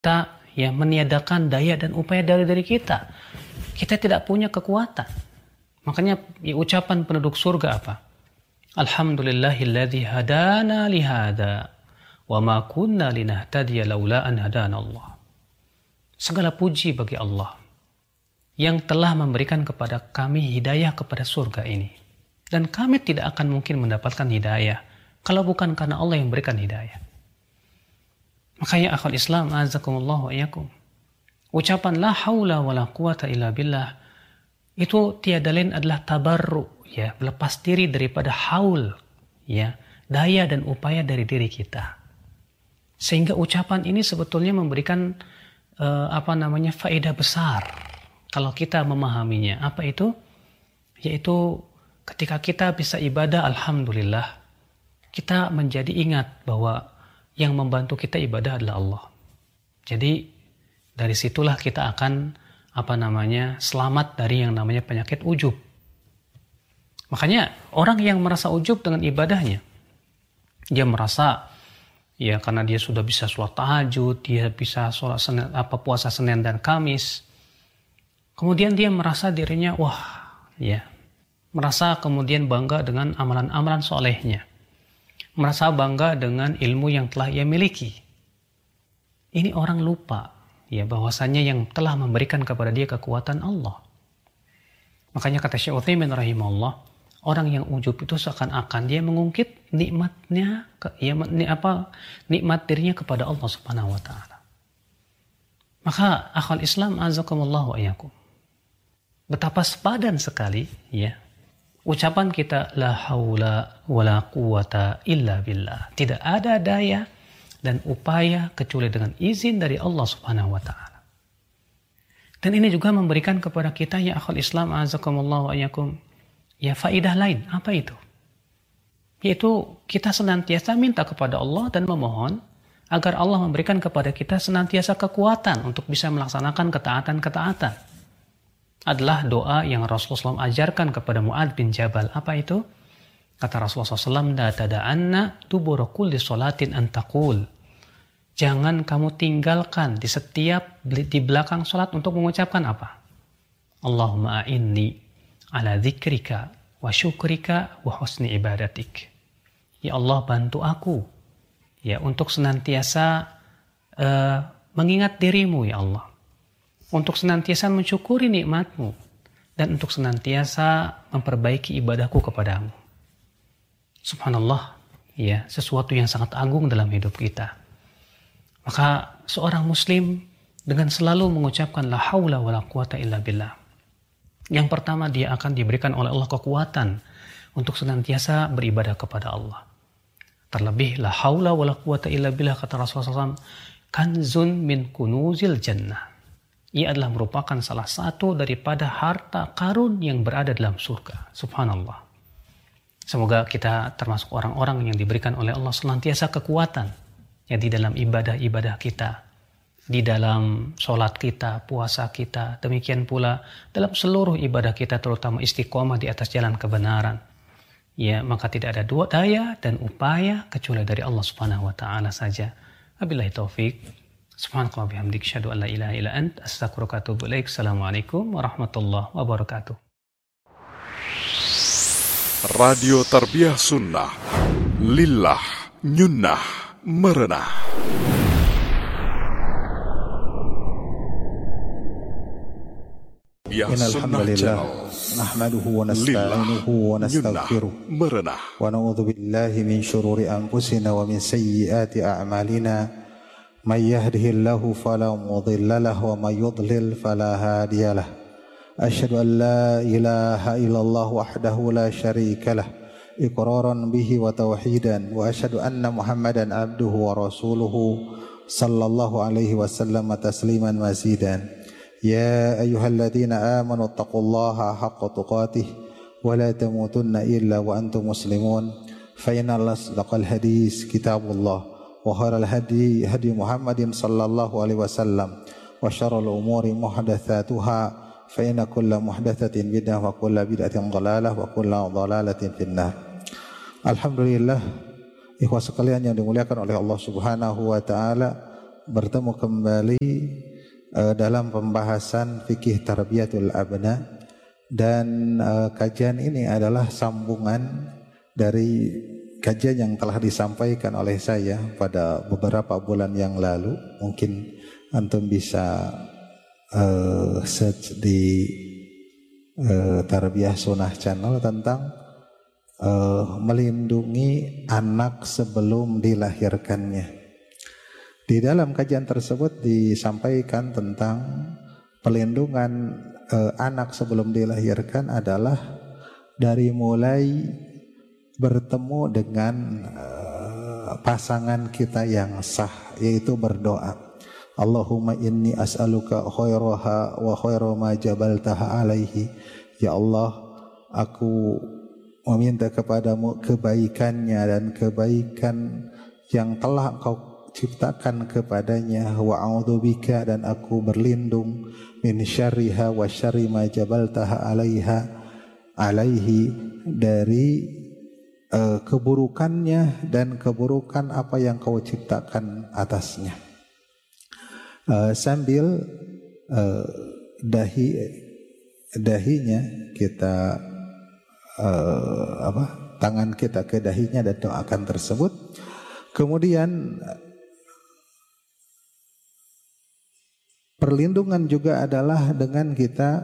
Kita meniadakan daya dan upaya dari diri kita. Kita tidak punya kekuatan. Makanya ucapan penduduk surga apa? Alhamdulillahilladzi hadana lihada wa ma kunna linahtadiya laula an hadana Allah. Segala puji bagi Allah yang telah memberikan kepada kami hidayah kepada surga ini. Dan kami tidak akan mungkin mendapatkan hidayah kalau bukan karena Allah yang memberikan hidayah. Makanya akhwal Islam azakumullah wa iyyakum. Ucapan la haula wa la quwata illa billah itu tiada lain adalah tabarru, lepas diri daripada haul, daya dan upaya dari diri kita. Sehingga ucapan ini sebetulnya memberikan faedah besar kalau kita memahaminya. Apa itu? Yaitu ketika kita bisa ibadah, alhamdulillah, kita menjadi ingat bahwa yang membantu kita ibadah adalah Allah. Jadi dari situlah kita akan selamat dari yang namanya penyakit ujub. Makanya orang yang merasa ujub dengan ibadahnya, dia merasa karena dia sudah bisa sholat tahajud, dia bisa sholat puasa Senin dan Kamis. Kemudian dia merasa dirinya merasa kemudian bangga dengan amalan-amalan solehnya. Merasa bangga dengan ilmu yang telah ia miliki. Ini orang lupa bahwasanya yang telah memberikan kepada dia kekuatan Allah. Makanya kata Syekh Utsaimin rahimahullah, orang yang ujub itu seakan-akan dia mengungkit nikmatnya, nikmat dirinya kepada Allah Subhanahu wa taala. Maka akhwal Islam azakumullah wa iyyakum. Betapa sepadan sekali ucapan kita la haula wala quwata illa billah. Tidak ada daya dan upaya kecuali dengan izin dari Allah Subhanahu wa taala. Dan ini juga memberikan kepada kita akhwal Islam azakumullah wa iyyakum faidah lain. Apa itu? Yaitu kita senantiasa minta kepada Allah dan memohon agar Allah memberikan kepada kita senantiasa kekuatan untuk bisa melaksanakan ketaatan-ketaatan. Adalah doa yang Rasulullah SAW ajarkan kepada Mu'adz bin Jabal. Apa itu? Kata Rasulullah SAW, la tada'anna dubura kulli sholatin an taqul. Jangan kamu tinggalkan di belakang sholat untuk mengucapkan apa? Allahumma a'inni ala dzikrika wa syukrika wa husni ibadatik. Ya Allah, bantu aku untuk senantiasa mengingat dirimu ya Allah. Untuk senantiasa mensyukuri nikmatmu dan untuk senantiasa memperbaiki ibadahku kepadamu. Subhanallah, sesuatu yang sangat agung dalam hidup kita. Maka seorang muslim dengan selalu mengucapkan la haula wala quwata illa billah. Yang pertama, dia akan diberikan oleh Allah kekuatan untuk senantiasa beribadah kepada Allah. Terlebih la haula wala quwata illa billah, kata Rasulullah SAW, kanzun min kunuzil jannah. Ia adalah merupakan salah satu daripada harta karun yang berada dalam surga. Subhanallah. Semoga kita termasuk orang-orang yang diberikan oleh Allah senantiasa kekuatan di dalam ibadah-ibadah kita, di dalam sholat kita, puasa kita, demikian pula dalam seluruh ibadah kita, terutama istiqomah di atas jalan kebenaran. Maka tidak ada daya dan upaya kecuali dari Allah Subhanahu wa taala saja. Wabillahi taufik. Subhanallahi wa bihamdihi, asyhadu an la ilaha illa anta, astaghfiruka wa atubu ilaik. Assalamualaikum warahmatullahi wabarakatuh. Radio Tarbiyah Sunnah, lillah, nyunnah, merenah. Innal hamdalillah nahmaduhu wa nasta'inuhu wa nastaghfiruh wa na'udzu billahi min shururi anfusina wa min sayyiati a'malina. May yahdihillahu fala mudilla lahu wa may yudlil fala hadiya lahu. Asyhadu an la ilaha illallah wahdahu la syarika lah, iqraran bihi wa tauhidan, wa asyhadu anna Muhammadan abduhu wa rasuluhu sallallahu alaihi wasallam tasliman mazidan. Ya ayyuhalladzina amanu taqullaha haqqa tuqatih wa la tamutunna illa wa antum muslimun. Fa innal asdaqal hadis kitabullah wa khairal hadi hadi Muhammadin sallallahu alaihi wasallam wa syarrul umuri muhdatsatuha fa inna kulla muhdatsatin bid'ah wa kulla bid'atin dhalalah wa kulla dhalalatin finnar. Alhamdulillah, ikhwah sekalian yang dimuliakan oleh Allah Subhanahu wa taala, bertemu kembali dalam pembahasan fikih tarbiyatul abna, dan kajian ini adalah sambungan dari kajian yang telah disampaikan oleh saya pada beberapa bulan yang lalu. Mungkin antum bisa search di Tarbiyah Sunnah Channel tentang melindungi anak sebelum dilahirkannya. Di dalam kajian tersebut disampaikan tentang pelindungan anak sebelum dilahirkan adalah dari mulai bertemu dengan pasangan kita yang sah, yaitu berdoa, Allahumma inni as'aluka khairaha wa khaira ma jabaltaha alaihi. Ya Allah, aku meminta kepadamu kebaikannya dan kebaikan yang telah Engkau ciptakan kepadanya. Wa a'udzubika, dan aku berlindung, min syarriha wa syarri ma jabaltaha alaihi, dari keburukannya dan keburukan apa yang Kau ciptakan atasnya. Sambil dahinya kita tangan kita ke dahinya dan doakan tersebut. Kemudian perlindungan juga adalah dengan kita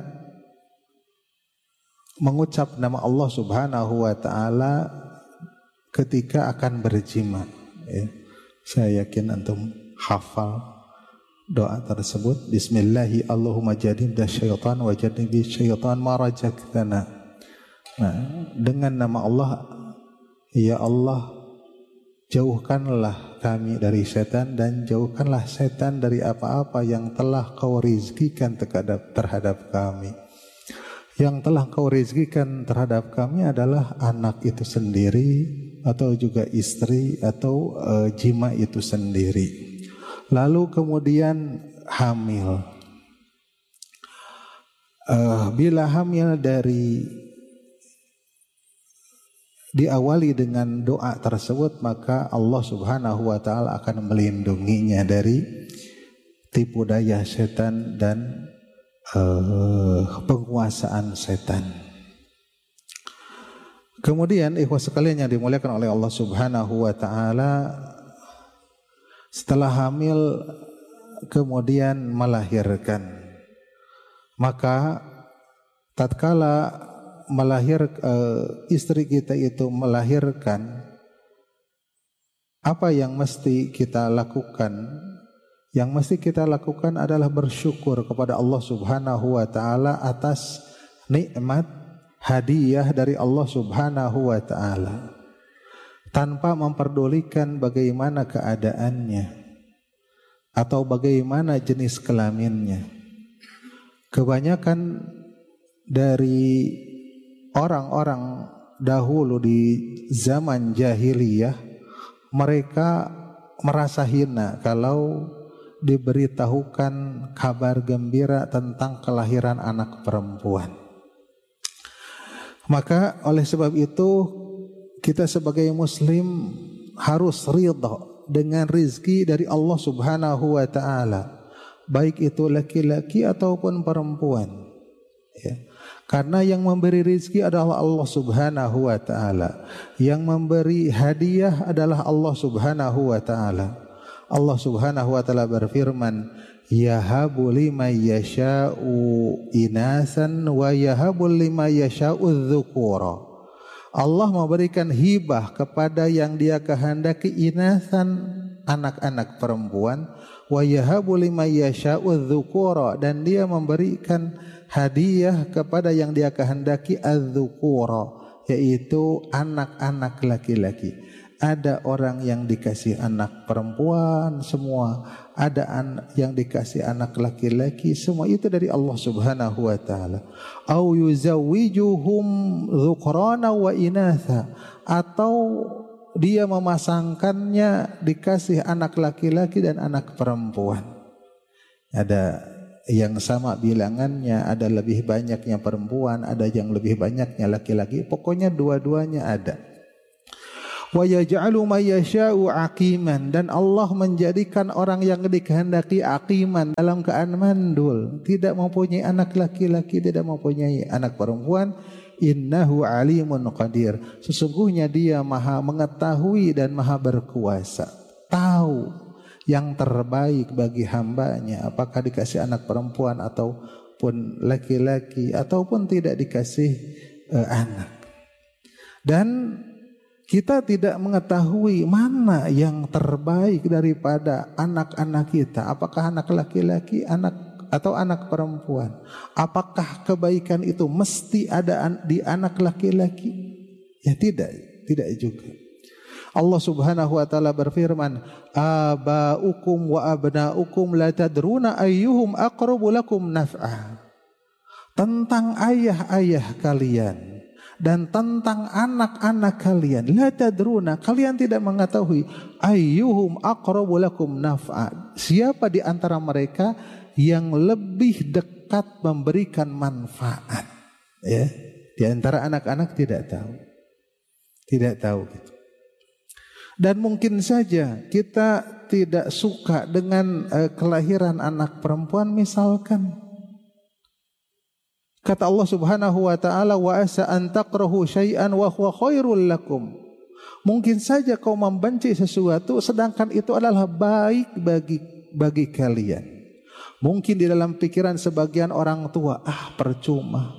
mengucap nama Allah Subhanahu wa taala ketika akan berjima, ya. Saya yakin antum hafal doa tersebut. Bismillahi Allahumma jannibna syaitan wa jannibi syaitan ma razaqtana. Nah, dengan nama Allah, ya Allah, jauhkanlah kami dari setan dan jauhkanlah setan dari apa-apa yang telah Kau rizkikan terhadap kami. Yang telah Kau rizkikan terhadap kami adalah anak itu sendiri, atau juga istri, atau jima itu sendiri. Lalu kemudian hamil. Bila hamil diawali dengan doa tersebut, maka Allah Subhanahu wa taala akan melindunginya dari tipu daya setan dan penguasaan setan. Kemudian ikhwah sekalian yang dimuliakan oleh Allah Subhanahu wa taala, setelah hamil kemudian melahirkan, maka tatkala istri kita itu melahirkan, apa yang mesti kita lakukan? Yang mesti kita lakukan adalah bersyukur kepada Allah Subhanahu wa taala atas nikmat hadiah dari Allah Subhanahu wa taala, tanpa memperdulikan bagaimana keadaannya atau bagaimana jenis kelaminnya. Kebanyakan dari orang-orang dahulu di zaman jahiliyah, mereka merasa hina kalau diberitahukan kabar gembira tentang kelahiran anak perempuan. Maka oleh sebab itu kita sebagai muslim harus ridha dengan rizki dari Allah Subhanahu wa taala, baik itu laki-laki ataupun perempuan, ya. Karena yang memberi rizki adalah Allah Subhanahu wa ta'ala, yang memberi hadiah adalah Allah Subhanahu wa ta'ala. Allah Subhanahu wa ta'ala berfirman, yahabu liman yasha'u inasan wa yahabu liman yasha'u dzukura. Allah memberikan hibah kepada yang Dia kehendaki inasan, anak-anak perempuan, wa yahabu liman yasha'u dzukura, dan Dia memberikan hadiah kepada yang Dia kehendaki adz-dzukura, yaitu anak-anak laki-laki. Ada orang yang dikasih anak perempuan semua, ada yang dikasih anak laki-laki semua, itu dari Allah Subhanahu wa taala. Au yuzawwijuhum dzukrana wa inatha, atau Dia memasangkannya dikasih anak laki-laki dan anak perempuan. Ada yang sama bilangannya, ada lebih banyaknya perempuan, ada yang lebih banyaknya laki-laki, pokoknya dua-duanya ada. Wa yaj'alu may yasha'u aqiman, dan Allah menjadikan orang yang dikehendaki aqiman, dalam keadaan mandul, tidak mempunyai anak laki-laki, tidak mempunyai anak perempuan. Innahu alimun qadir, sesungguhnya dia maha mengetahui dan maha berkuasa, tahu yang terbaik bagi hambanya, apakah dikasih anak perempuan ataupun laki-laki, ataupun tidak dikasih anak. Dan kita tidak mengetahui mana yang terbaik daripada anak-anak kita, apakah anak laki-laki, atau anak perempuan. Apakah kebaikan itu mesti ada di anak laki-laki? Ya tidak juga. Allah Subhanahu wa taala berfirman, abaukum wa abnaukum la tadruna ayyuhum aqrabu lakum naf'a. Tentang ayah-ayah kalian dan tentang anak-anak kalian, la tadruna, kalian tidak mengetahui, ayyuhum aqrabu lakum naf'a, siapa di antara mereka yang lebih dekat memberikan manfaat. Ya, di antara anak-anak tidak tahu gitu. Dan mungkin saja kita tidak suka dengan kelahiran anak perempuan misalkan. Kata Allah Subhanahu wa taala, wa asa an takrahu syai'an wa huwa khairul lakum. Mungkin saja kau membenci sesuatu sedangkan itu adalah baik bagi kalian. Mungkin di dalam pikiran sebagian orang tua, percuma.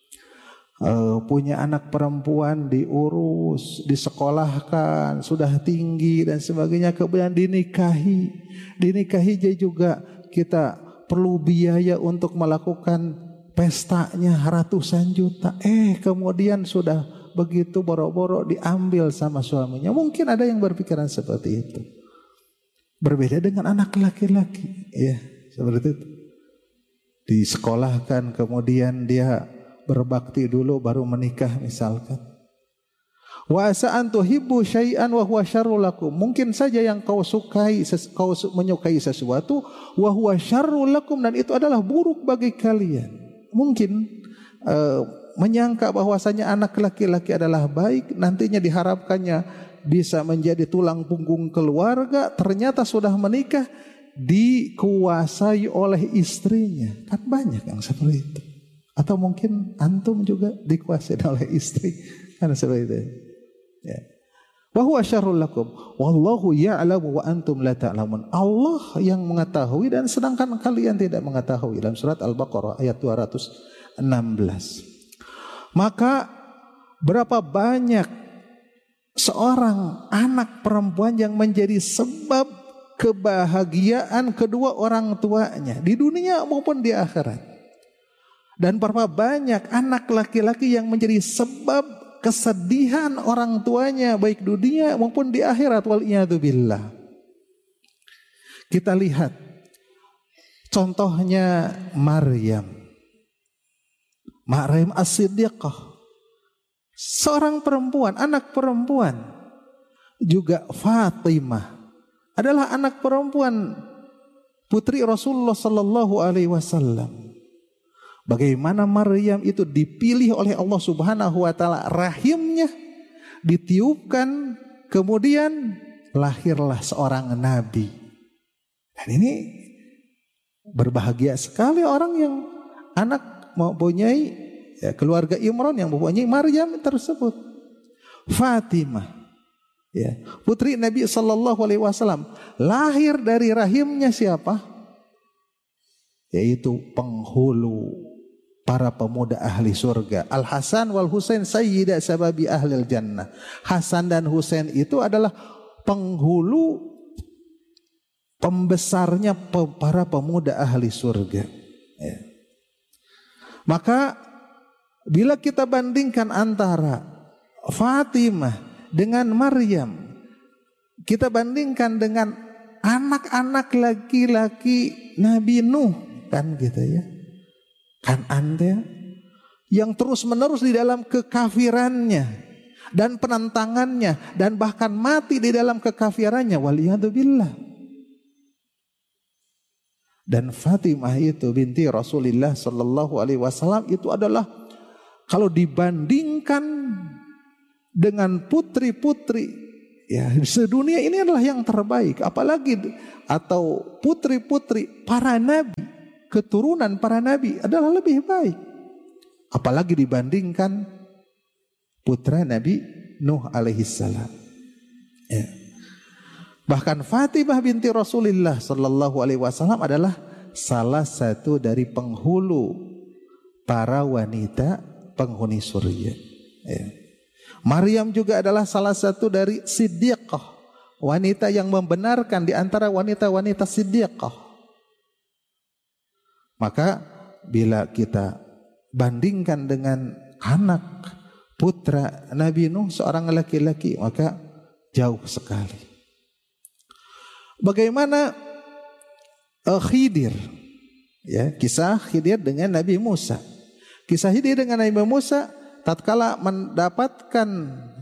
Punya anak perempuan diurus, disekolahkan, sudah tinggi dan sebagainya, kemudian dinikahi juga kita perlu biaya untuk melakukan pestanya ratusan juta. Kemudian sudah begitu boro-boro diambil sama suaminya. Mungkin ada yang berpikiran seperti itu. Berbeda dengan anak laki-laki, ya, seperti itu. Disekolahkan, kemudian dia berbakti dulu baru menikah misalkan. Wa asa an tuhibbu syai'an wa huwa syarrul lakum. Mungkin saja yang kau menyukai sesuatu wa huwa syarrul lakum, dan itu adalah buruk bagi kalian. Mungkin menyangka bahwasanya anak laki-laki adalah baik, nantinya diharapkannya bisa menjadi tulang punggung keluarga, ternyata sudah menikah dikuasai oleh istrinya. Kan banyak yang seperti itu. Atau mungkin antum juga dikuasai oleh istri, kan seperti itu. Ya. Wa huwa syarrul lakum wallahu ya'lamu wa antum la ta'lamun. Allah yang mengetahui dan sedangkan kalian tidak mengetahui, dalam surat Al-Baqarah ayat 216. Maka berapa banyak seorang anak perempuan yang menjadi sebab kebahagiaan kedua orang tuanya di dunia maupun di akhirat. Dan berapa banyak anak laki-laki yang menjadi sebab kesedihan orang tuanya baik dunia maupun di akhirat, wal iyadu billah. Kita lihat contohnya Maryam As-Siddiqah, seorang perempuan, anak perempuan. Juga Fatimah adalah anak perempuan putri Rasulullah sallallahu alaihi wasallam. Bagaimana Maryam itu dipilih oleh Allah Subhanahu wa taala, rahimnya ditiupkan, kemudian lahirlah seorang nabi. Dan ini berbahagia sekali orang yang anak mempunyai keluarga Imran yang mempunyai Maryam tersebut. Fatimah, ya, putri Nabi sallallahu alaihi wasallam, lahir dari rahimnya siapa? Yaitu penghulu para pemuda ahli surga. Al-Hasan wal Husain sayyida sababi ahlil jannah. Hasan dan Husain itu adalah penghulu, pembesarnya para pemuda ahli surga. Ya. Maka bila kita bandingkan antara Fatimah dengan Maryam, kita bandingkan dengan anak-anak laki-laki Nabi Nuh, kan gitu ya. Kan Anda yang terus menerus di dalam kekafirannya dan penentangannya dan bahkan mati di dalam kekafirannya, waliyadzubillah. Dan Fatimah itu binti Rasulullah sallallahu alaihi wasallam itu adalah, kalau dibandingkan dengan putri-putri Ya, sedunia ini adalah yang terbaik, apalagi atau putri-putri para nabi, keturunan para nabi adalah lebih baik. Apalagi dibandingkan putra Nabi Nuh alaihissalam. Ya. Bahkan Fatimah binti Rasulullah sallallahu alaihi wasallam adalah salah satu dari penghulu para wanita penghuni surga. Ya. Maryam juga adalah salah satu dari siddiqah, wanita yang membenarkan di antara wanita-wanita siddiqah. Maka bila kita bandingkan dengan anak putra Nabi Nuh seorang laki-laki, maka jauh sekali. Bagaimana Khidir, ya, kisah Khidir dengan Nabi Musa. Kisah Khidir dengan Nabi Musa tatkala mendapatkan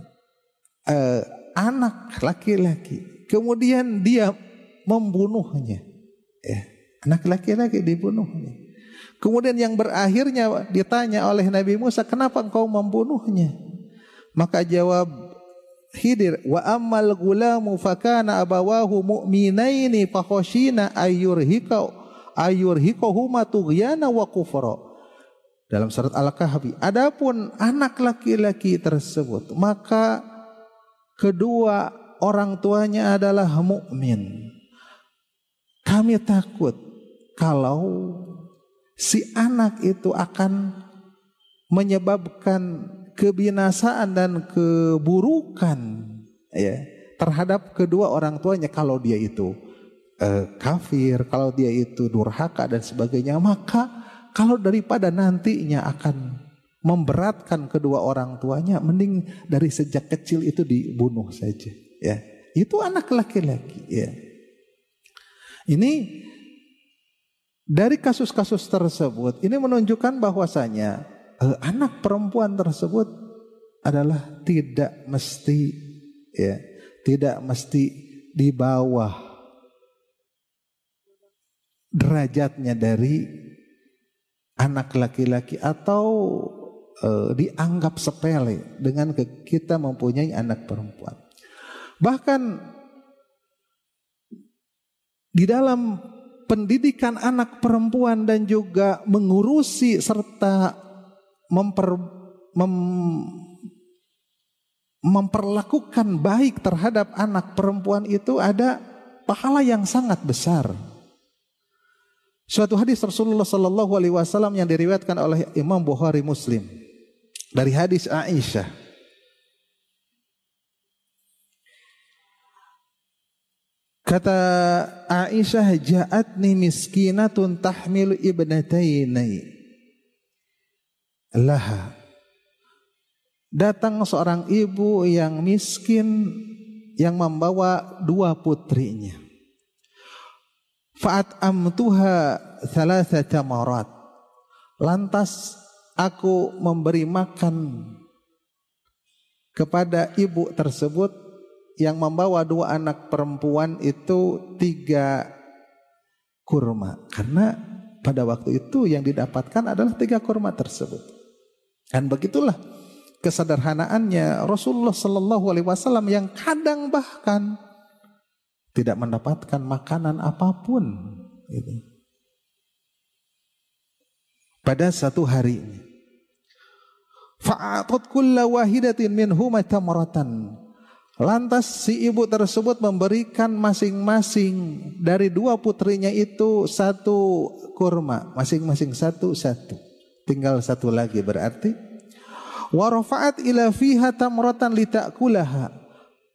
anak laki-laki, kemudian dia membunuhnya, ya, anak laki-laki dibunuhnya. Kemudian yang berakhirnya ditanya oleh Nabi Musa, kenapa engkau membunuhnya? Maka jawab Khidir, wa ammal gulamu fakana abawahu mu'minaini fakhashina ayyurhiqahuma tughyana wa kufra. Dalam surat Al-Kahfi, adapun anak laki-laki tersebut, maka kedua orang tuanya adalah mukmin. Kami takut kalau si anak itu akan menyebabkan kebinasaan dan keburukan, ya, terhadap kedua orang tuanya. Kalau dia itu kafir, kalau dia itu durhaka dan sebagainya, maka kalau daripada nantinya akan memberatkan kedua orang tuanya, mending dari sejak kecil itu dibunuh saja. Ya, itu anak laki-laki. Ya. Ini dari kasus-kasus tersebut, ini menunjukkan bahwasanya anak perempuan tersebut adalah tidak mesti, ya, tidak mesti di bawah derajatnya dari anak laki-laki atau dianggap sepele dengan kita mempunyai anak perempuan. Bahkan di dalam pendidikan anak perempuan dan juga mengurusi serta memperlakukan baik terhadap anak perempuan itu ada pahala yang sangat besar. Suatu hadis Rasulullah sallallahu alaihi wasallam yang diriwayatkan oleh Imam Bukhari Muslim dari hadis Aisyah. Kata Aisyah, ja'atni miskinatun tahmilu ibnataini laha. Datang seorang ibu yang miskin yang membawa dua putrinya. Fa'at'amtuha thalathata marat. Lantas aku memberi makan kepada ibu tersebut yang membawa dua anak perempuan itu 3 kurma. Karena pada waktu itu yang didapatkan adalah 3 kurma tersebut. Dan begitulah kesederhanaannya Rasulullah sallallahu alaihi wasallam yang kadang bahkan tidak mendapatkan makanan apapun gitu. Pada satu hari ini, fa'atat kulla wahidatin minhuma tamratan. Lantas si ibu tersebut memberikan masing-masing dari 2 putrinya itu 1 kurma, masing-masing 1. Tinggal 1 lagi berarti. Wa rafa'at ila fiha tamratan litakulaha.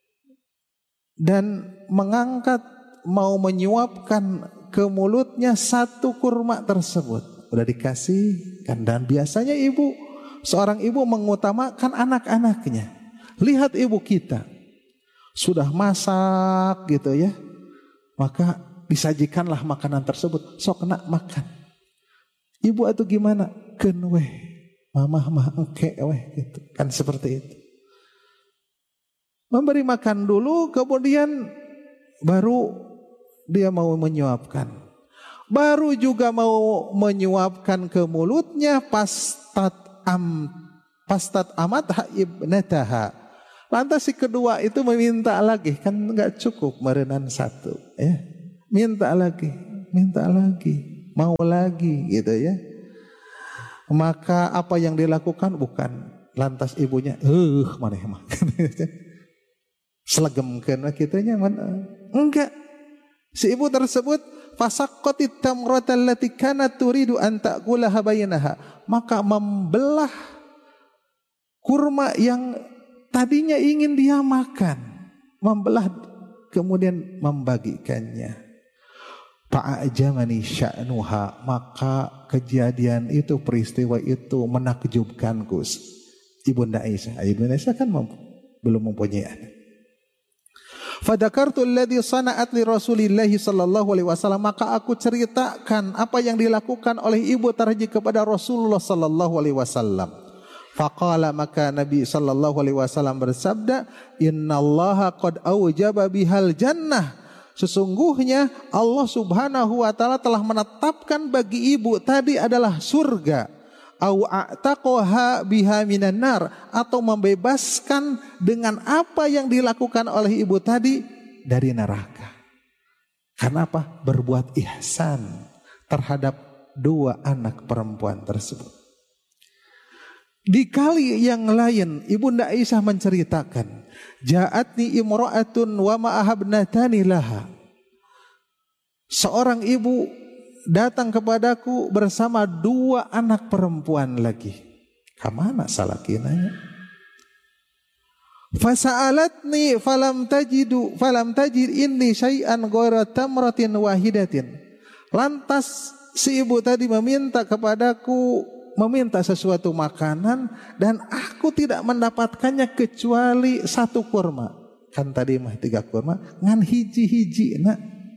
Dan mengangkat mau menyuapkan ke mulutnya 1 kurma tersebut. Udah dikasih kan, dan biasanya seorang ibu mengutamakan anak-anaknya. Lihat ibu kita sudah masak gitu ya, maka disajikanlah makanan tersebut, sok nak makan. Ibu itu gimana? Keun weh, mamah mah engke weh gitu. Kan seperti itu. Memberi makan dulu, kemudian baru dia mau menyuapkan. Baru juga mau menyuapkan ke mulutnya, pastat amat ibnataha. Lantas si kedua itu meminta lagi, kan nggak cukup merenan satu, ya. Minta lagi, mau lagi, gitu ya. Maka apa yang dilakukan bukan lantas ibunya, maneh mah. Selegemkeun kitanya mana? Enggak. Si ibu tersebut fasaqqatit tamrata allati kanat turidu an ta'kulaha bainaha, maka membelah kurma yang tadinya ingin dia makan, membelah kemudian membagikannya. Fa'ajamani sya'nuha, maka kejadian itu, peristiwa itu menakjubkanku. Ibunda Aisyah kan belum mempunyai anak. Fadakartu alladhi sana'at li Rasulillah sallallahu alaihi wasallam, maka aku ceritakan apa yang dilakukan oleh ibu Tarji kepada Rasulullah sallallahu alaihi wasallam. Faqala, maka Nabi sallallahu alaihi wasallam bersabda, innallaha qad aujaba bihal jannah, sesungguhnya Allah subhanahu wa ta'ala telah menetapkan bagi ibu tadi adalah surga. Au a'taqaha biha minan nar, atau membebaskan dengan apa yang dilakukan oleh ibu tadi dari neraka. Karena apa? Berbuat ihsan terhadap dua anak perempuan tersebut. Di kali yang lain Ibunda Aisyah menceritakan, ja'atni imra'atun wa ma'ahabnatani laha, seorang ibu datang kepadaku bersama dua anak perempuan lagi. Kamana salakinanya? Fasa'alatni falam tajid inni syai'an ghaira tamratin wahidatin. Lantas si ibu tadi meminta kepadaku, meminta sesuatu makanan, dan aku tidak mendapatkannya kecuali satu kurma. Kan tadi mah 3 kurma, ngan hiji-hiji nak.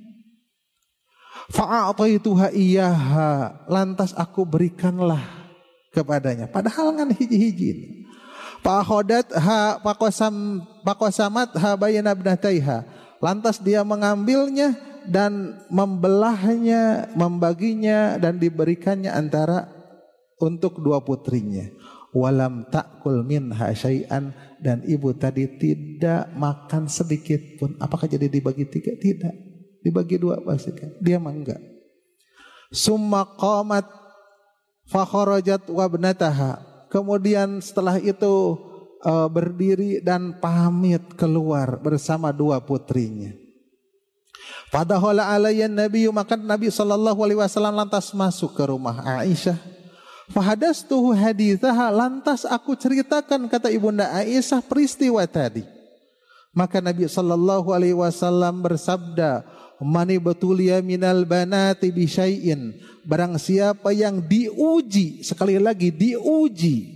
Fa'ataituha iyyaha, lantas aku berikanlah kepadanya, padahal ngan hiji-hiji. Fa'akhadatha faqasamatha bayna ibnataiha, lantas dia mengambilnya dan membelahnya, membaginya dan diberikannya antara untuk dua putrinya. Walam ta'kul minha syai'an, dan ibu tadi tidak makan sedikit pun. Apakah jadi dibagi 3? Tidak, dibagi 2 pastikan. Dia mah enggak. Summa qamat fa kharajat wa ibnataha, kemudian setelah itu berdiri dan pamit keluar bersama 2 putrinya. Fadakhala alayya Nabi, maka Nabi sallallahu alaihi wasallam lantas masuk ke rumah Aisyah. Fahadastuhu hadithaha, lantas aku ceritakan, kata Ibunda Aisyah, peristiwa tadi. Maka Nabi sallallahu alaihi wasallam bersabda, "Mani batuliya minal banati bi syai'in." Barang siapa yang diuji, sekali lagi diuji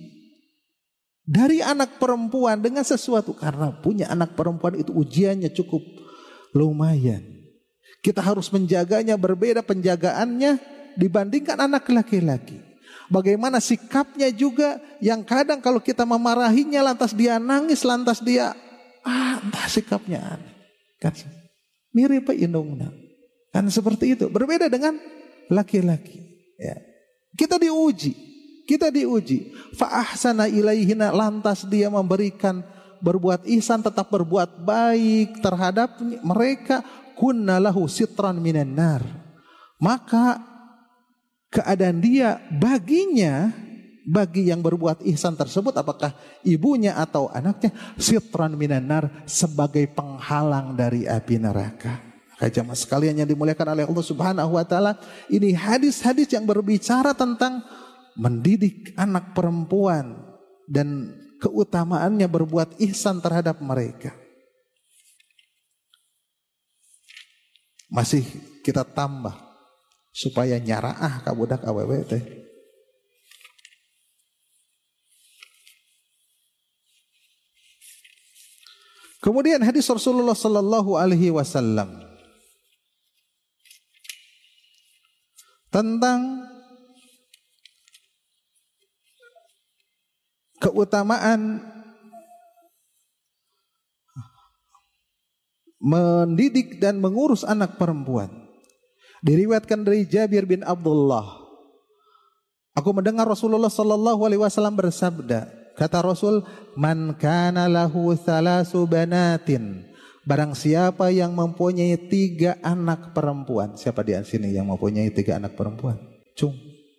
dari anak perempuan dengan sesuatu, karena punya anak perempuan itu ujiannya cukup lumayan. Kita harus menjaganya, berbeda penjagaannya dibandingkan anak laki-laki. Bagaimana sikapnya juga yang kadang kalau kita memarahinya lantas dia nangis, lantas dia entah sikapnya aneh. Kan mirip indungna. Kan seperti itu. Berbeda dengan laki-laki. Ya. Kita diuji. Fa ahsana ilaihina, lantas dia memberikan, berbuat ihsan, tetap berbuat baik terhadap mereka. Kunna lahu sitran minan nar. Maka keadaan dia baginya, bagi yang berbuat ihsan tersebut, apakah ibunya atau anaknya, sitran minan nar, sebagai penghalang dari api neraka. Jamaah sekalian yang dimuliakan oleh Allah Subhanahu wa taala, ini hadis-hadis yang berbicara tentang mendidik anak perempuan dan keutamaannya berbuat ihsan terhadap mereka. Masih kita tambah supaya nyaraah ka budak awewe teh. Kemudian hadis Rasulullah sallallahu alaihi wasallam tentang keutamaan mendidik dan mengurus anak perempuan. Diriwayatkan dari Jabir bin Abdullah, aku mendengar Rasulullah sallallahu alaihi wasallam bersabda, Kata Rasul, man kana lahu thalasu banatin, barang siapa yang mempunyai 3 anak perempuan. Siapa di sini yang mempunyai 3 anak perempuan? Cung.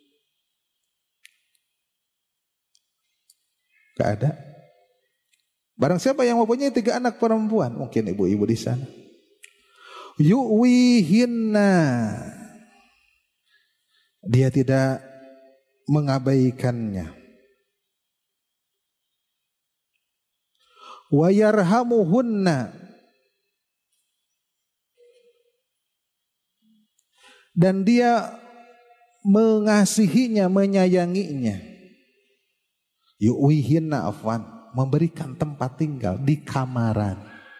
Gak ada. Barang siapa yang mempunyai 3 anak perempuan, mungkin ibu-ibu di sana. Yu'wihinna, dia tidak mengabaikannya. Wa yarhamuhunna, dan dia mengasihinya, menyayanginya. Yu'wihinna afwan, memberikan tempat tinggal di kamaran.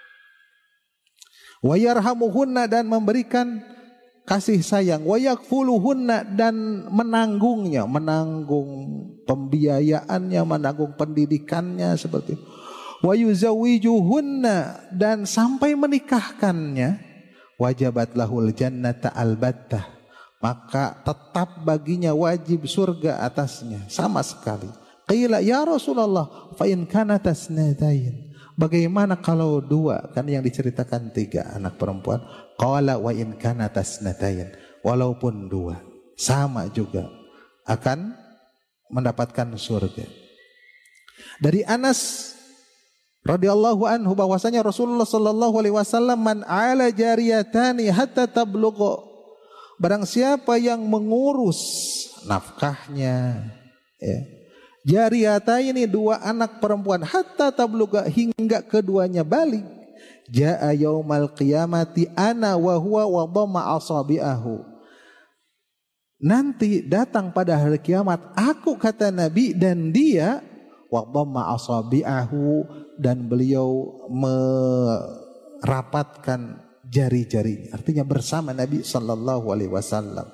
Wa yarhamuhunna, dan memberikan kasih sayang. Wa yakfuluhunna, dan menanggungnya, menanggung pembiayaannya, menanggung pendidikannya seperti itu. Wa yuzawijuhunna, dan sampai menikahkannya. Wajabat lahul jannata albattah, maka tetap baginya wajib surga atasnya sama sekali. Qila ya Rasulullah fa in kanat asnatain, bagaimana kalau 2? Kan yang diceritakan 3 anak perempuan. Qala wa in kanat asnatain, walaupun 2 sama juga akan mendapatkan surga. Dari Anas radhiyallahu anhu bahwasanya Rasulullah sallallahu alaihi wasallam, man ala jariyatani hatta tablugha, barang siapa yang mengurus nafkahnya, ya, jariyataini 2 anak perempuan, hatta tablugha, hingga keduanya balik, jaa yaumal qiyamati ana wa huwa wa dhamma asabi'ahu, nanti datang pada hari kiamat aku, kata Nabi, dan dia wa dhamma asabi'ahu, dan beliau merapatkan jari-jarinya, artinya bersama Nabi sallallahu alaihi wasallam.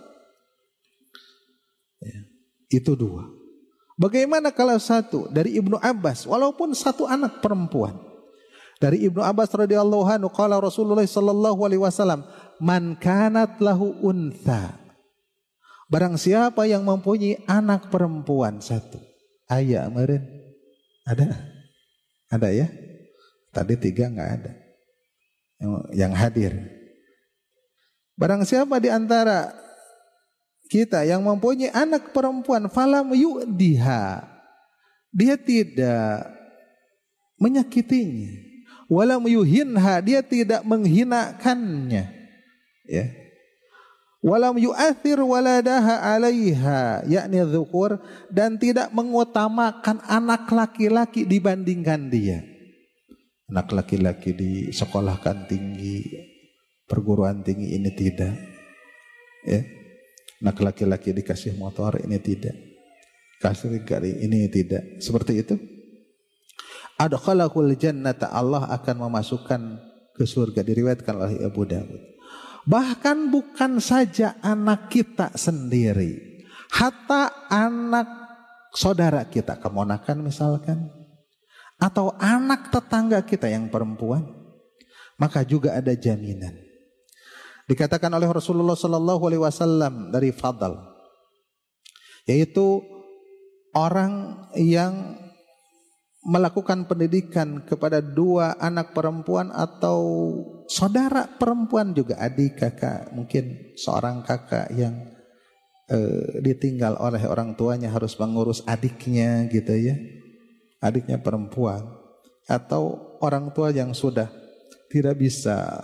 Ya, itu 2. Bagaimana kalau 1? Dari Ibnu Abbas, walaupun 1 anak perempuan. Dari Ibnu Abbas radhiyallahu anhu, qala Rasulullah sallallahu alaihi wasallam, man kanat lahu untha, barang siapa yang mempunyai anak perempuan 1. Ayah meureun ada? Ada ya? Tadi 3 enggak ada yang hadir. Barang siapa di antara kita yang mempunyai anak perempuan, falam yu'diha, dia tidak menyakitinya, walam yuhinha, dia tidak menghinakannya, ya. Walam yu'athir waladaha alaiha, yakni dzukur, dan tidak mengutamakan anak laki-laki dibandingkan dia. Anak laki-laki disekolahkan tinggi, perguruan tinggi, ini tidak, ya. Anak laki-laki dikasih motor, ini tidak. Kasih gari, ini tidak. Seperti itu. Adkhalahul jannata, Allah akan memasukkan ke surga, diriwayatkan oleh Abu Dawud. Bahkan bukan saja anak kita sendiri, hatta anak saudara kita, keponakan misalkan, atau anak tetangga kita yang perempuan, maka juga ada jaminan. Dikatakan oleh Rasulullah sallallahu alaihi wasallam dari fadl, yaitu orang yang melakukan pendidikan kepada 2 anak perempuan atau saudara perempuan juga, adik, kakak, mungkin seorang kakak yang ditinggal oleh orang tuanya harus mengurus adiknya gitu ya, adiknya perempuan, atau orang tua yang sudah tidak bisa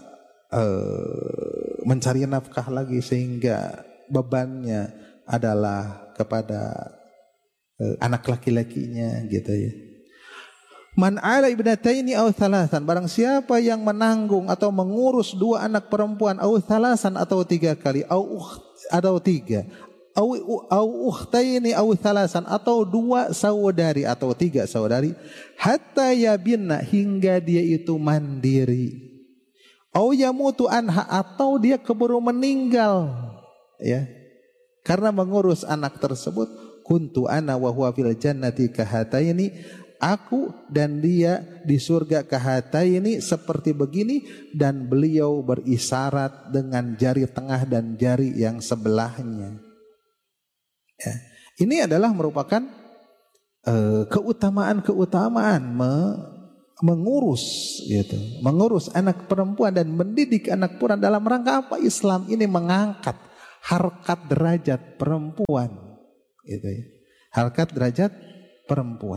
mencari nafkah lagi sehingga bebannya adalah kepada anak laki-lakinya gitu ya. Man ala ibnataini aw thalathan, barang siapa yang menanggung atau mengurus 2 anak perempuan, aw thalathan, atau 3 kali, atau 3, aw ukhtaini aw thalathan, atau 2 saudari atau 3 saudari, hatta yabinna, hingga dia itu mandiri, aw yamutu anha, atau dia keburu meninggal, ya, karena mengurus anak tersebut. Kuntu ana wa huwa fil jannati kahataini, aku dan dia di surga kahataini, seperti begini, dan beliau berisyarat dengan jari tengah dan jari yang sebelahnya. Ya. Ini adalah merupakan keutamaan mengurus gitu, mengurus anak perempuan dan mendidik anak perempuan dalam rangka apa? Islam ini mengangkat harkat derajat perempuan gitu ya. Harkat derajat perempuan.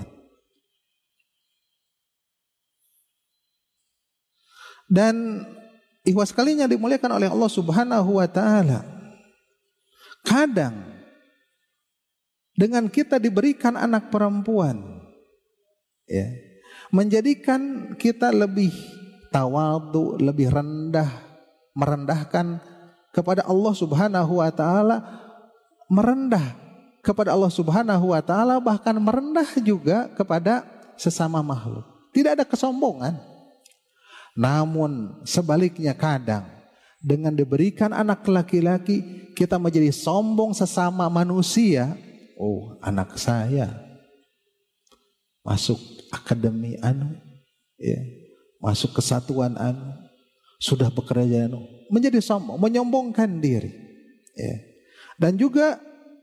Dan ikhwas sekalian yang dimuliakan oleh Allah Subhanahu wa taala, kadang dengan kita diberikan anak perempuan ya, menjadikan kita lebih tawadhu, lebih rendah, merendahkan kepada Allah Subhanahu wa taala, merendah kepada Allah Subhanahu wa taala, bahkan merendah juga kepada sesama makhluk. Tidak ada kesombongan. Namun sebaliknya kadang dengan diberikan anak laki-laki kita menjadi sombong sesama manusia. Oh, anak saya masuk akademi ya, masuk kesatuan sudah bekerja menjadi sombong, menyombongkan diri ya. Dan juga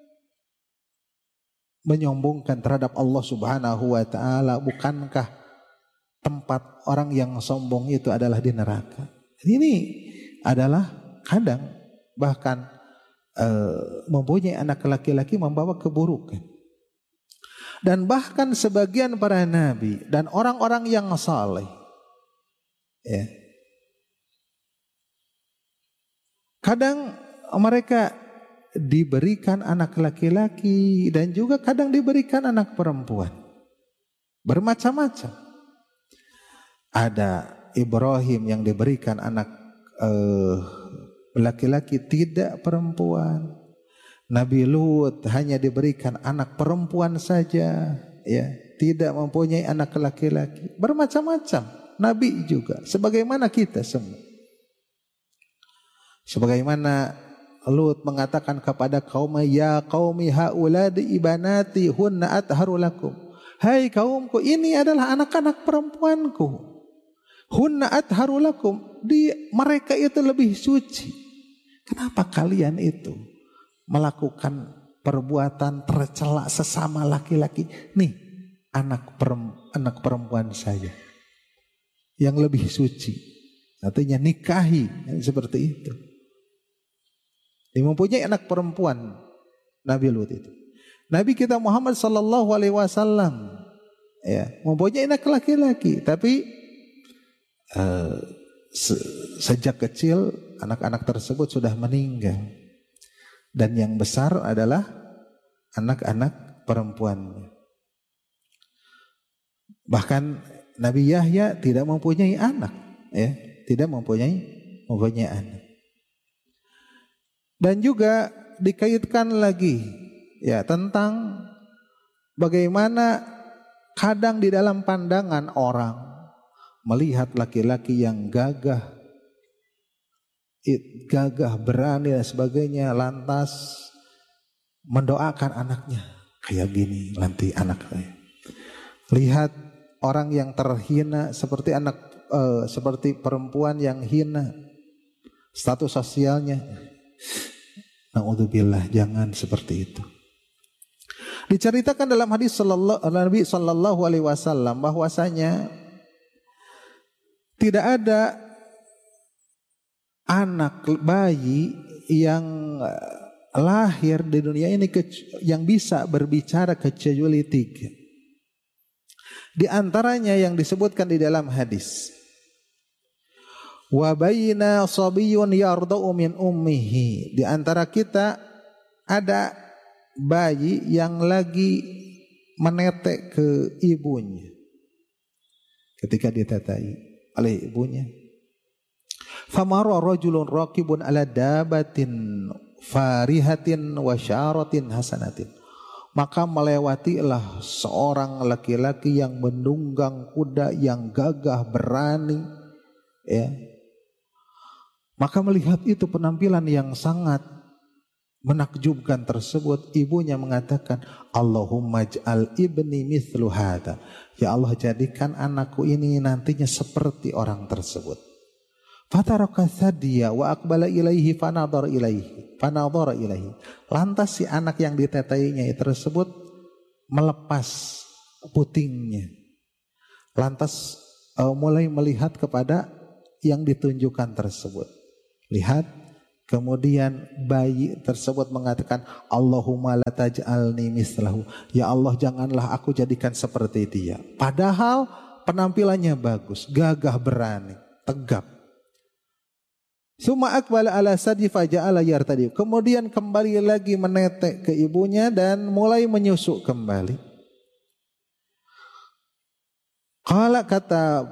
menyombongkan terhadap Allah Subhanahu wa taala. Bukankah tempat orang yang sombong itu adalah di neraka? Ini adalah kadang bahkan mempunyai anak laki-laki membawa keburukan. Dan bahkan sebagian para nabi dan orang-orang yang saleh ya, kadang mereka diberikan anak laki-laki dan juga kadang diberikan anak perempuan. Bermacam-macam. Ada Ibrahim yang diberikan anak laki-laki, tidak perempuan. Nabi Lut hanya diberikan anak perempuan saja ya, tidak mempunyai anak laki-laki. Bermacam-macam nabi juga, sebagaimana kita semua. Sebagaimana Lut mengatakan kepada kaumnya, ya qaumi hauladi ibanati hunna atharu lakum. Hai kaumku, ini adalah anak-anak perempuanku. Hunna atharu lakum, mereka itu lebih suci. Kenapa kalian itu melakukan perbuatan tercela sesama laki-laki? Nih anak perempuan saya yang lebih suci, artinya nikahi yang seperti itu. Dia mempunyai anak perempuan Nabi Lut itu. Nabi kita Muhammad sallallahu alaihi wasallam ya, mempunyai anak laki-laki, tapi sejak kecil anak-anak tersebut sudah meninggal. Dan yang besar adalah anak-anak perempuannya. Bahkan Nabi Yahya tidak mempunyai anak ya, tidak mempunyai anak. Dan juga dikaitkan lagi ya tentang bagaimana kadang di dalam pandangan orang melihat laki-laki yang gagah, berani dan sebagainya, lantas mendoakan anaknya kayak gini nanti anak saya. Lihat orang yang terhina seperti seperti perempuan yang hina status sosialnya. Naudzubillah, jangan seperti itu. Diceritakan dalam hadis Nabi sallallahu alaihi wasallam bahwasanya tidak ada anak bayi yang lahir di dunia ini yang bisa berbicara kecuali 3. Di antaranya yang disebutkan di dalam hadis. Wa baina sabiyyun yarda'u min ummihi. Di antara kita ada bayi yang lagi menetek ke ibunya ketika ditetai oleh ibunya. Famara rajulun raqibun ala dabatin farihatin wa syaratin hasanatin. Maka melewatilah seorang laki-laki yang menunggang kuda yang gagah berani ya. Maka melihat itu penampilan yang sangat menakjubkan tersebut, ibunya mengatakan, Allahumma ij'al ibni mithlu hadha. Ya Allah, jadikan anakku ini nantinya seperti orang tersebut. Fataraka thadiya wa aqbala ilaihi fanadhara ilaihi. Lantas si anak yang ditetainya tersebut melepas putingnya. Lantas mulai melihat kepada yang ditunjukkan tersebut. Lihat, kemudian bayi tersebut mengatakan, Allahumma la taj'alni mislahu. Ya Allah, janganlah aku jadikan seperti dia. Padahal penampilannya bagus, gagah berani, tegap. Summa aqbala ala sadi faja'ala yartadi. Kemudian kembali lagi menetek ke ibunya dan mulai menyusuk kembali. Qala kata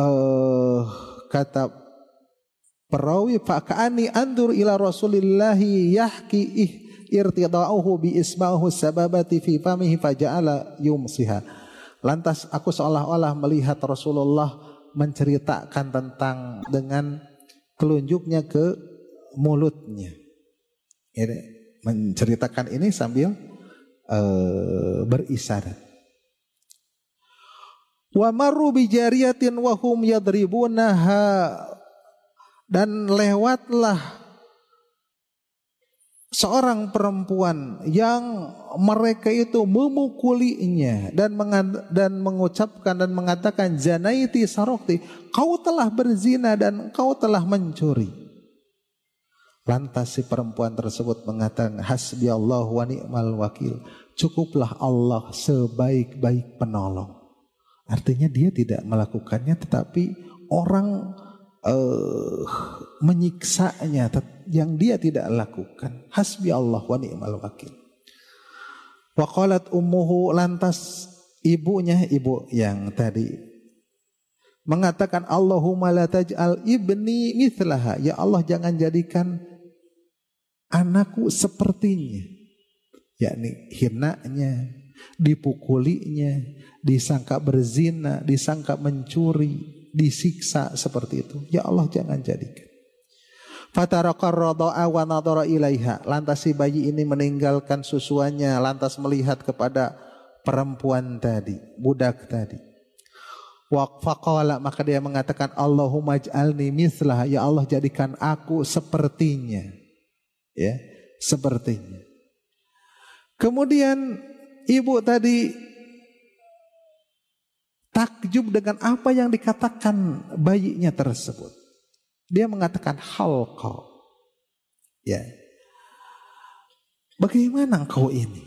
perawi, fa'ka'ani andur ila rasulillahi yahki irtida'uhu bi isma'uhu sababati fi famihi faja'ala yumsiha. Lantas aku seolah-olah melihat Rasulullah menceritakan tentang dengan telunjuknya ke mulutnya. Ini, menceritakan ini sambil berisyarat. Wa marru bi jariyatin wa hum yadribunaha, dan lewatlah seorang perempuan yang mereka itu memukulinya dan mengucapkan dan mengatakan, zanaiti sarokti, kau telah berzina dan kau telah mencuri. Lantas si perempuan tersebut mengatakan, hasbi Allah wa ni'mal wakil, cukuplah Allah sebaik-baik penolong. Artinya dia tidak melakukannya, tetapi orang menyiksanya yang dia tidak lakukan. Hasbi Allah wa ni'mal wakil. Wa qalat ummuhu, lantas ibunya, ibu yang tadi mengatakan, Allahumma la taj'al ibni mithlaha. Ya Allah, jangan jadikan anakku sepertinya. Yakni hinanya, dipukulinya, disangka berzina, disangka mencuri, disiksa seperti itu. Ya Allah, jangan jadikan. Fataraqar radha'a wa nadhara ilaiha. Lantas si bayi ini meninggalkan susuannya, lantas melihat kepada perempuan tadi, budak tadi. Wa faqala, maka dia mengatakan, Allahumma ij'alni mithlaha. Ya Allah, jadikan aku sepertinya. Ya, sepertinya. Kemudian ibu tadi takjub dengan apa yang dikatakan bayinya tersebut. Dia mengatakan halqa. Ya. Bagaimana engkau ini?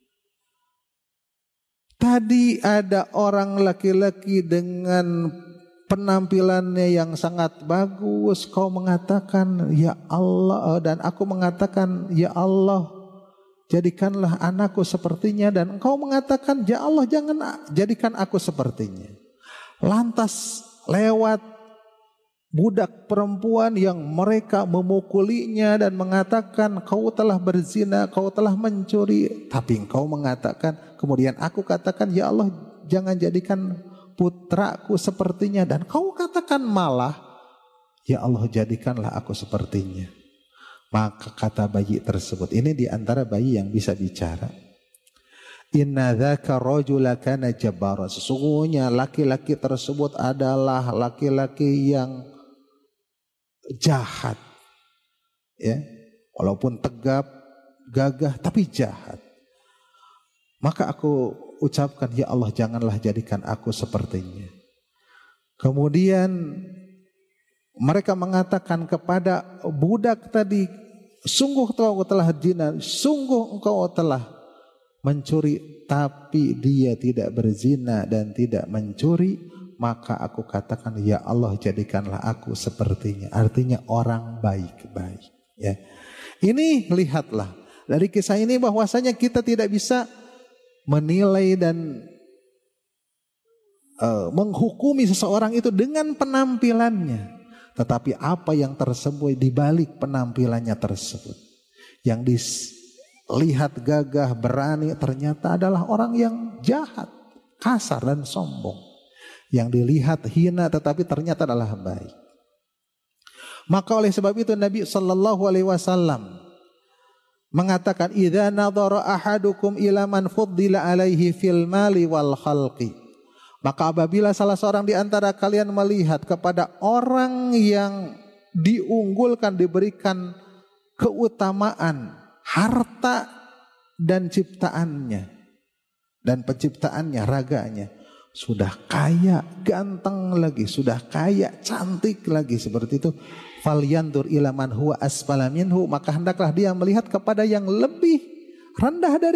Tadi ada orang laki-laki dengan penampilannya yang sangat bagus, kau mengatakan ya Allah, dan aku mengatakan ya Allah, jadikanlah anakku sepertinya, dan engkau mengatakan ya Allah, jangan jadikan aku sepertinya. Lantas lewat budak perempuan yang mereka memukulinya dan mengatakan kau telah berzina, kau telah mencuri, tapi engkau mengatakan, kemudian aku katakan ya Allah, jangan jadikan putraku sepertinya, dan kau katakan malah ya Allah, jadikanlah aku sepertinya. Maka kata bayi tersebut, ini diantara bayi yang bisa bicara, inna dzaka rajula kana jabbara, sesungguhnya laki-laki tersebut adalah laki-laki yang jahat, ya, walaupun tegap, gagah, tapi jahat. Maka aku ucapkan ya Allah, janganlah jadikan aku sepertinya. Kemudian mereka mengatakan kepada budak tadi, sungguh engkau telah zina, sungguh engkau telah mencuri, tapi dia tidak berzina dan tidak mencuri. Maka aku katakan ya Allah, jadikanlah aku sepertinya. Artinya orang baik-baik, ya. Ini lihatlah dari kisah ini bahwasanya kita tidak bisa menilai dan menghukumi seseorang itu dengan penampilannya, tetapi apa yang tersembunyi di balik penampilannya tersebut. Yang dilihat gagah berani ternyata adalah orang yang jahat, kasar dan sombong. Yang dilihat hina tetapi ternyata adalah baik. Maka oleh sebab itu Nabi sallallahu alaihi wasallam mengatakan, idza nadhara ahadukum ila man fuddila alaihi fil mali wal khalqi, maka apabila salah seorang di antara kalian melihat kepada orang yang diunggulkan, diberikan keutamaan harta dan ciptaannya dan penciptaannya, raganya sudah kaya, ganteng lagi, sudah kaya, cantik lagi seperti itu. Falyandur ila man huwa asfala minhu, maka hendaklah dia melihat kepada yang lebih rendah dari